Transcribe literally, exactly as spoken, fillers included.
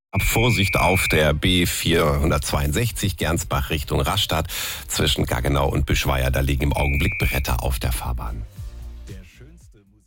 Hab Vorsicht auf der B vierhundertzweiundsechzig Gernsbach Richtung Rastatt zwischen Gaggenau und Büschweier. Da liegen im Augenblick Bretter auf der Fahrbahn. Der schönste